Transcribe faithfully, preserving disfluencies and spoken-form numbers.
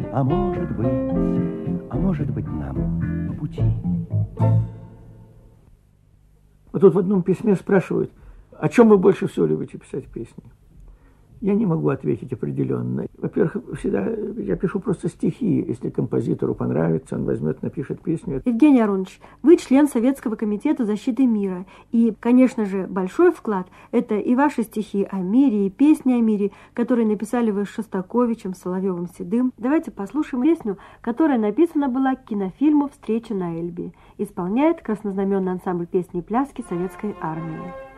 А может быть, а может быть нам по пути. Вот тут в одном письме спрашивают, о чем вы больше всего любите писать песни? Я не могу ответить определенно. Во-первых, всегда я пишу просто стихи. Если композитору понравится, он возьмет, напишет песню. Евгений Аронович, вы член Советского комитета защиты мира. И, конечно же, большой вклад – это и ваши стихи о мире, и песни о мире, которые написали вы с Шостаковичем, Соловьевым, Седым. Давайте послушаем песню, которая написана была к кинофильму «Встреча на Эльбе». Исполняет краснознаменный ансамбль песни и пляски Советской армии.